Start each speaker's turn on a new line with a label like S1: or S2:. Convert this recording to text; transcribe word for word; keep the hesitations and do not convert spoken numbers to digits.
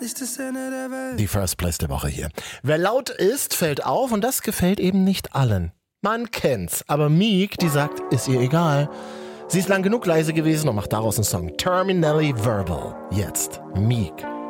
S1: nicht das Ende der Welt.
S2: Die First Place der Woche hier. Wer laut ist, fällt auf und das gefällt eben nicht allen. Man kennt's, aber Meek, die sagt, ist ihr egal. Sie ist lang genug leise gewesen und macht daraus einen Song. Terminally Verbal. Jetzt Meek.